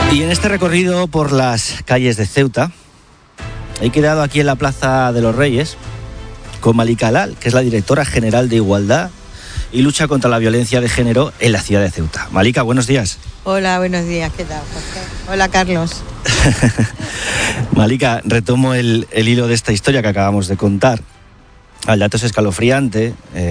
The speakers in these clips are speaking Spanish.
Y en este recorrido por las calles de Ceuta, he quedado aquí en la Plaza de los Reyes con Malika Halal, que es la directora general de Igualdad y Lucha contra la Violencia de Género en la ciudad de Ceuta. Malika, buenos días. Hola, buenos días, ¿qué tal, Jorge? Hola, Carlos. Malika, retomo el hilo de esta historia que acabamos de contar. El dato es escalofriante,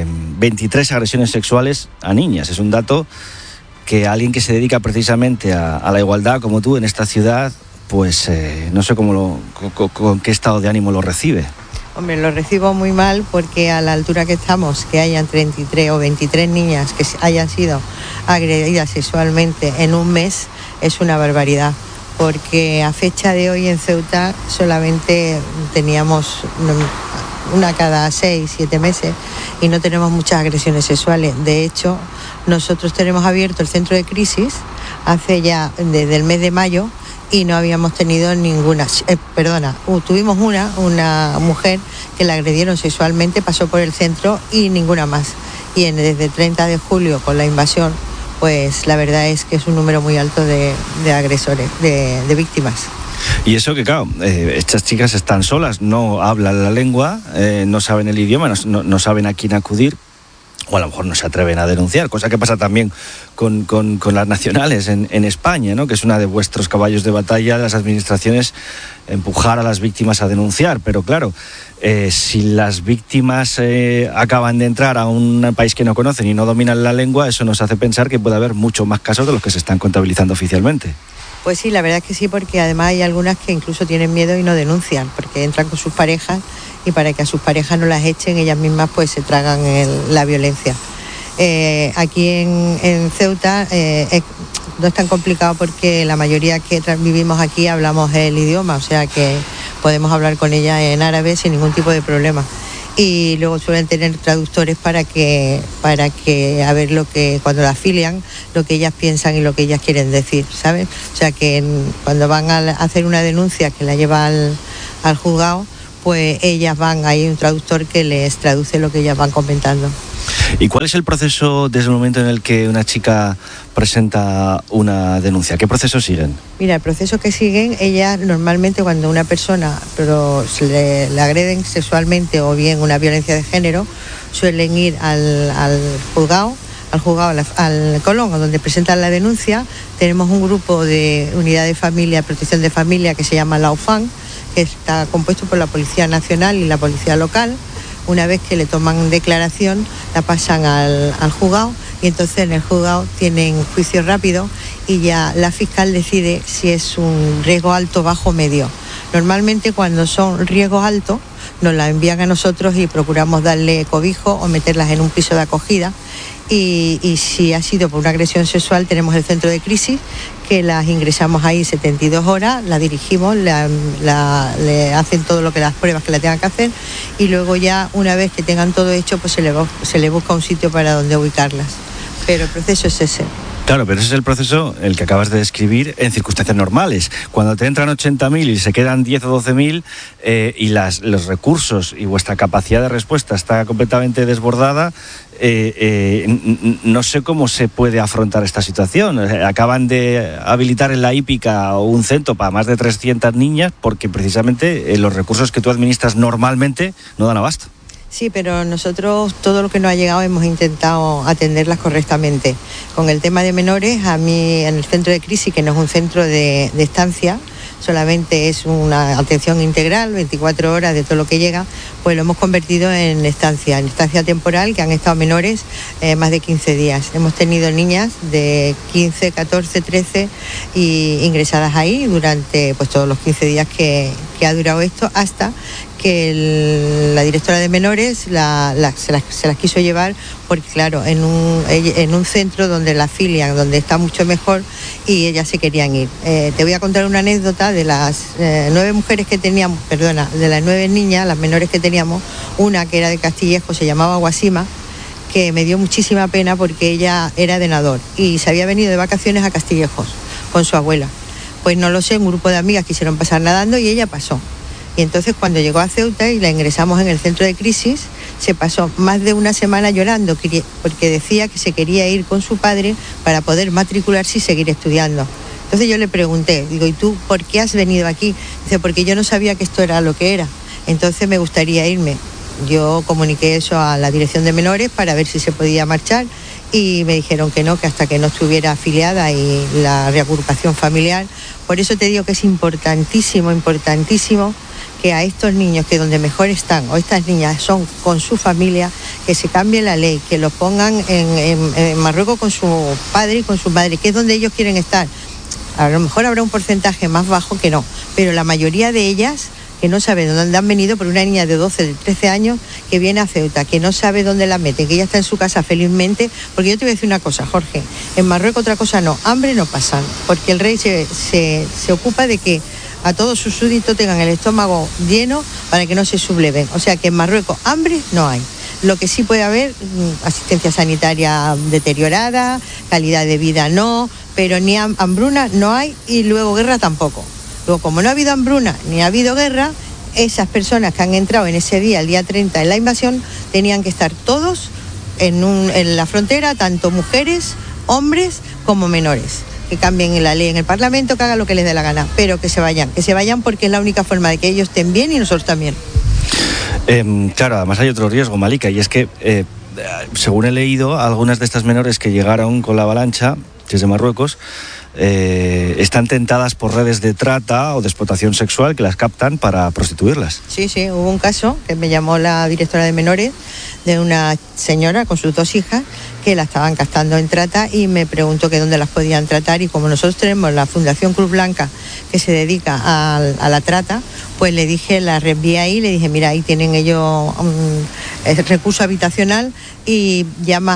23 agresiones sexuales a niñas. Es un dato que alguien que se dedica precisamente a la igualdad, como tú, en esta ciudad, pues no sé con qué estado de ánimo lo recibe. Hombre, lo recibo muy mal porque a la altura que estamos, que hayan 33 o 23 niñas que hayan sido agredidas sexualmente en un mes, es una barbaridad. Porque a fecha de hoy en Ceuta solamente teníamos una cada 6-7 meses y no tenemos muchas agresiones sexuales. De hecho, nosotros tenemos abierto el centro de crisis hace ya desde el mes de mayo y no habíamos tenido ninguna, tuvimos una mujer que la agredieron sexualmente, pasó por el centro y ninguna más. Y desde el 30 de julio con la invasión, pues la verdad es que es un número muy alto de agresores, de víctimas. Y eso que, claro, estas chicas están solas, no hablan la lengua, no saben el idioma, no saben a quién acudir, o a lo mejor no se atreven a denunciar, cosa que pasa también con las nacionales en España, ¿no? Que es una de vuestros caballos de batalla de las administraciones, empujar a las víctimas a denunciar. Pero claro, si las víctimas acaban de entrar a un país que no conocen y no dominan la lengua, eso nos hace pensar que puede haber muchos más casos de los que se están contabilizando oficialmente. Pues sí, la verdad es que sí, porque además hay algunas que incluso tienen miedo y no denuncian, porque entran con sus parejas y para que a sus parejas no las echen, ellas mismas pues se tragan la violencia. Aquí en Ceuta no es tan complicado porque la mayoría que vivimos aquí hablamos el idioma, o sea que podemos hablar con ellas en árabe sin ningún tipo de problema. Y luego suelen tener traductores para que a ver cuando la afilian, lo que ellas piensan y lo que ellas quieren decir, ¿sabes? O sea que cuando van a hacer una denuncia que la lleva al juzgado, pues ellas van, hay un traductor que les traduce lo que ellas van comentando. ¿Y cuál es el proceso desde el momento en el que una chica presenta una denuncia? ¿Qué proceso siguen? Mira, el proceso que siguen, ellas normalmente cuando una persona le agreden sexualmente o bien una violencia de género, suelen ir al juzgado, al Colón, donde presentan la denuncia. Tenemos un grupo de unidad de familia, protección de familia, que se llama la UFAN, que está compuesto por la Policía Nacional y la Policía Local. Una vez que le toman declaración, la pasan al juzgado y entonces en el juzgado tienen juicio rápido y ya la fiscal decide si es un riesgo alto, bajo o medio. Normalmente cuando son riesgos altos nos la envían a nosotros y procuramos darle cobijo o meterlas en un piso de acogida. Y si ha sido por una agresión sexual, tenemos el centro de crisis, que las ingresamos ahí 72 horas, la dirigimos, le hacen todo lo que las pruebas que la tengan que hacer y luego ya una vez que tengan todo hecho, pues se le busca un sitio para donde ubicarlas. Pero el proceso es ese. Claro, pero ese es el proceso, el que acabas de describir, en circunstancias normales. Cuando te entran 80.000 y se quedan 10 o 12.000 y los recursos y vuestra capacidad de respuesta está completamente desbordada, no sé cómo se puede afrontar esta situación. Acaban de habilitar en la hípica un centro para más de 300 niñas porque precisamente los recursos que tú administras normalmente no dan abasto. Sí, pero nosotros todo lo que nos ha llegado hemos intentado atenderlas correctamente. Con el tema de menores, a mí en el centro de crisis, que no es un centro de estancia, solamente es una atención integral, 24 horas de todo lo que llega, pues lo hemos convertido en estancia temporal, que han estado menores más de 15 días. Hemos tenido niñas de 15, 14, 13 y ingresadas ahí durante pues todos los 15 días que ha durado esto, hasta que la directora de menores se las quiso llevar porque claro, en un centro donde la afilian, donde está mucho mejor y ellas se querían ir. Te voy a contar una anécdota de las 9 mujeres que teníamos, de las 9 niñas, las menores que teníamos, una que era de Castillejo, se llamaba Guasima, que me dio muchísima pena porque ella era de Nador y se había venido de vacaciones a Castillejos con su abuela. Pues no lo sé, un grupo de amigas quisieron pasar nadando y ella pasó. Y entonces cuando llegó a Ceuta y la ingresamos en el centro de crisis, se pasó más de una semana llorando porque decía que se quería ir con su padre para poder matricularse y seguir estudiando. Entonces yo le pregunté, digo, ¿y tú por qué has venido aquí? Dice, porque yo no sabía que esto era lo que era, entonces me gustaría irme. Yo comuniqué eso a la dirección de menores para ver si se podía marchar y me dijeron que no, que hasta que no estuviera afiliada y la reagrupación familiar. Por eso te digo que es importantísimo que a estos niños que donde mejor están, o estas niñas son con su familia, que se cambie la ley, que los pongan en Marruecos con su padre y con su madre, que es donde ellos quieren estar. A lo mejor habrá un porcentaje más bajo que no, pero la mayoría de ellas que no sabe dónde han venido, por una niña de 12, de 13 años que viene a Ceuta, que no sabe dónde la meten, que ella está en su casa felizmente, porque yo te voy a decir una cosa, Jorge, en Marruecos otra cosa no, hambre no pasan, porque el rey se ocupa de que a todos sus súbditos tengan el estómago lleno para que no se subleven, o sea que en Marruecos hambre no hay. Lo que sí puede haber, asistencia sanitaria deteriorada, calidad de vida no, pero ni hambruna no hay y luego guerra tampoco. Luego, como no ha habido hambruna ni ha habido guerra, esas personas que han entrado en ese día, el día 30, en la invasión, tenían que estar todos en la frontera, tanto mujeres, hombres como menores. Que cambien la ley en el Parlamento, que hagan lo que les dé la gana, pero que se vayan porque es la única forma de que ellos estén bien y nosotros también. Claro, además hay otro riesgo, Malika, y es que, según he leído, algunas de estas menores que llegaron con la avalancha desde Marruecos, están tentadas por redes de trata o de explotación sexual que las captan para prostituirlas. Sí, hubo un caso que me llamó la directora de menores de una señora con sus 2 hijas que la estaban captando en trata y me preguntó que dónde las podían tratar y como nosotros tenemos la Fundación Cruz Blanca que se dedica a la trata, pues le dije, la reenvié ahí, le dije, mira, ahí tienen ellos el recurso habitacional y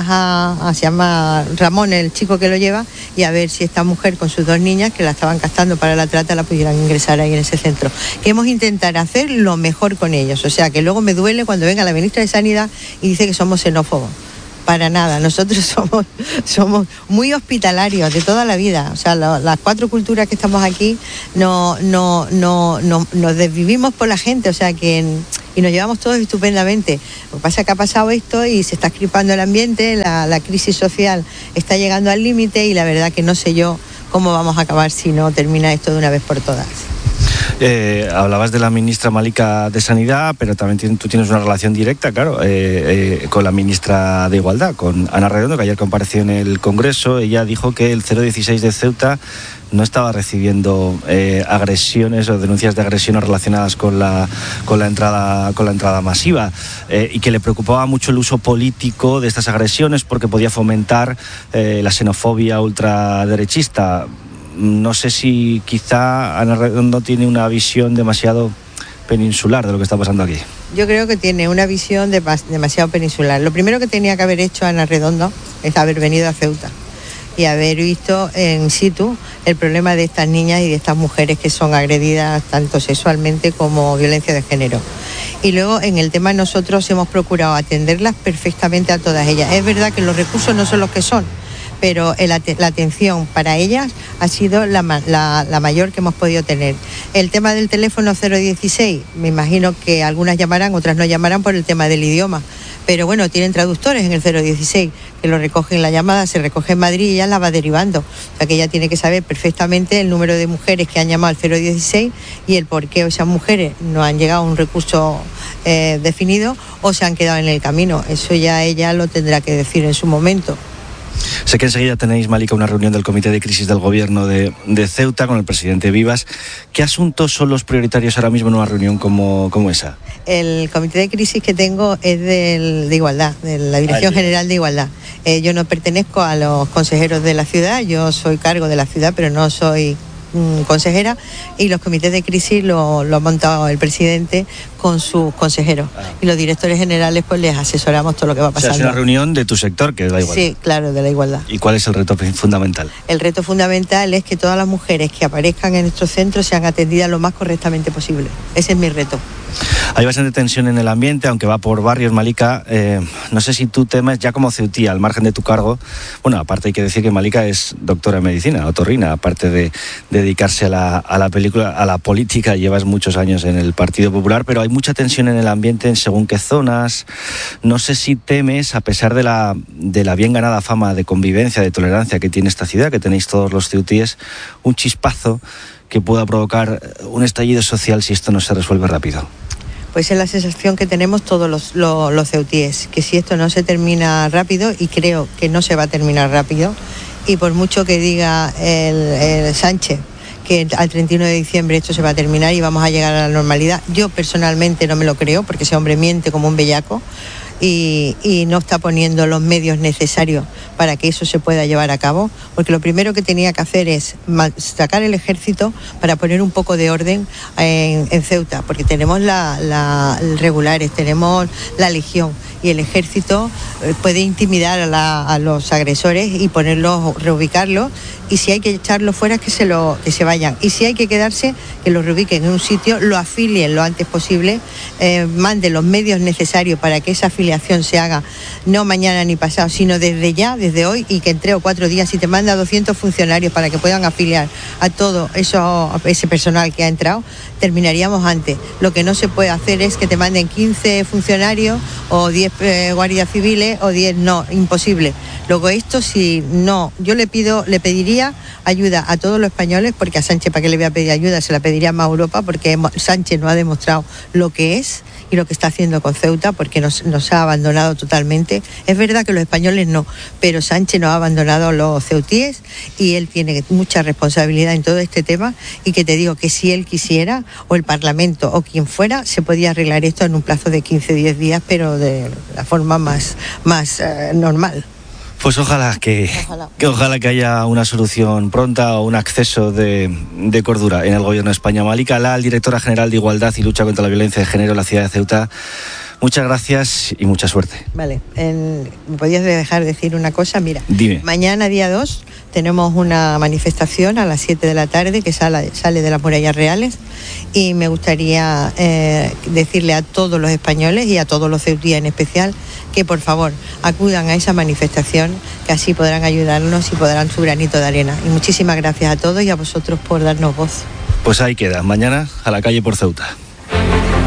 se llama Ramón, el chico que lo lleva, y a ver si esta mujer con sus 2 niñas que la estaban captando para la trata la pudieran ingresar ahí en ese centro. Queremos intentar hacer lo mejor con ellos, o sea que luego me duele cuando venga la ministra de Sanidad y dice que somos xenófobos. Para nada, nosotros somos muy hospitalarios de toda la vida, o sea, las 4 culturas que estamos aquí nos desvivimos por la gente, o sea que y nos llevamos todos estupendamente. Lo que pasa es que ha pasado esto y se está crispando el ambiente, la crisis social está llegando al límite y la verdad que no sé yo cómo vamos a acabar si no termina esto de una vez por todas. Hablabas de la ministra Malika de Sanidad, pero también tú tienes una relación directa, claro, con la ministra de Igualdad, con Ana Redondo, que ayer compareció en el Congreso. Ella dijo que el 016 de Ceuta no estaba recibiendo agresiones o denuncias de agresiones relacionadas con la entrada masiva, y que le preocupaba mucho el uso político de estas agresiones porque podía fomentar la xenofobia ultraderechista. No sé si quizá Ana Redondo tiene una visión demasiado peninsular de lo que está pasando aquí. Yo creo que tiene una visión demasiado peninsular. Lo primero que tenía que haber hecho Ana Redondo es haber venido a Ceuta y haber visto en situ el problema de estas niñas y de estas mujeres que son agredidas tanto sexualmente como violencia de género. Y luego en el tema nosotros hemos procurado atenderlas perfectamente a todas ellas. Es verdad que los recursos no son los que son, pero la atención para ellas ha sido la mayor que hemos podido tener. El tema del teléfono 016, me imagino que algunas llamarán, otras no llamarán por el tema del idioma, pero bueno, tienen traductores en el 016 que lo recogen la llamada, se recoge en Madrid y ella la va derivando. O sea que ella tiene que saber perfectamente el número de mujeres que han llamado al 016 y el por qué esas mujeres no han llegado a un recurso definido o se han quedado en el camino. Eso ya ella lo tendrá que decir en su momento. Sé que enseguida tenéis, Malika, una reunión del Comité de Crisis del Gobierno de Ceuta con el presidente Vivas. ¿Qué asuntos son los prioritarios ahora mismo en una reunión como esa? El Comité de Crisis que tengo es de Igualdad, de la Dirección General de Igualdad. Yo no pertenezco a los consejeros de la ciudad, yo soy cargo de la ciudad, pero no soy consejera, y los comités de crisis lo ha montado el presidente con sus consejeros y los directores generales pues les asesoramos todo lo que va pasando. O sea, es una reunión de tu sector, que es la igualdad. Sí, claro, de la igualdad. ¿Y cuál es el reto fundamental? El reto fundamental es que todas las mujeres que aparezcan en nuestros centros sean atendidas lo más correctamente posible. Ese es mi reto. Hay bastante tensión en el ambiente, aunque va por barrios, Malika. No sé si tú temes, ya como ceutí, al margen de tu cargo, bueno, aparte hay que decir que Malika es doctora en medicina, otorrina, aparte de dedicarse a la película, a la política, llevas muchos años en el Partido Popular, pero hay mucha tensión en el ambiente en según qué zonas. No sé si temes, a pesar de la bien ganada fama de convivencia, de tolerancia que tiene esta ciudad, que tenéis todos los ceutíes, un chispazo que pueda provocar un estallido social si esto no se resuelve rápido. Pues es la sensación que tenemos todos los ceutíes, que si esto no se termina rápido, y creo que no se va a terminar rápido, y por mucho que diga el Sánchez que al 31 de diciembre esto se va a terminar y vamos a llegar a la normalidad, yo personalmente no me lo creo, porque ese hombre miente como un bellaco y no está poniendo los medios necesarios para que eso se pueda llevar a cabo, porque lo primero que tenía que hacer es sacar el ejército para poner un poco de orden en Ceuta, porque tenemos regulares, tenemos la legión, y el ejército puede intimidar a los agresores y ponerlos, reubicarlos, y si hay que echarlos fuera que se vayan, y si hay que quedarse, que los reubiquen en un sitio, lo afilien lo antes posible, manden los medios necesarios para que esa afiliación se haga no mañana ni pasado, sino desde ya, desde hoy, y que en 3 o 4 días, si te manda 200 funcionarios para que puedan afiliar a todo ese personal que ha entrado, terminaríamos antes. Lo que no se puede hacer es que te manden 15 funcionarios o 10 guardias civiles o 10, no, imposible. Luego esto, si no, yo le pediría ayuda a todos los españoles, porque a Sánchez, ¿para qué le voy a pedir ayuda? Se la pediría más a Europa, porque Sánchez nos ha demostrado lo que es y lo que está haciendo con Ceuta, porque nos ha abandonado totalmente. Es verdad que los españoles no, pero Sánchez nos ha abandonado a los ceutíes, y él tiene mucha responsabilidad en todo este tema, y que te digo que si él quisiera, o el Parlamento o quien fuera, se podía arreglar esto en un plazo de 15 o 10 días, pero de la forma más normal. Pues ojalá que haya una solución pronta o un acceso de cordura en el gobierno de España. Malika Lal, directora general de Igualdad y Lucha contra la Violencia de Género en la ciudad de Ceuta. Muchas gracias y mucha suerte. Vale, ¿me podías dejar decir una cosa? Mira, dime. Mañana, día 2, tenemos una manifestación a las 7 de la tarde que sale de las Murallas Reales, y me gustaría decirle a todos los españoles y a todos los ceutíes en especial que por favor acudan a esa manifestación, que así podrán ayudarnos y podrán su granito de arena. Y muchísimas gracias a todos y a vosotros por darnos voz. Pues ahí queda, mañana a la calle por Ceuta.